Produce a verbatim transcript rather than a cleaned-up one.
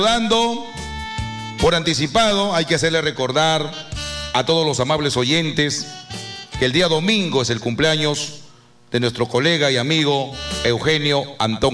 Dando por anticipado, hay que hacerle recordar a todos los amables oyentes que el día domingo es el cumpleaños de nuestro colega y amigo Eugenio Antón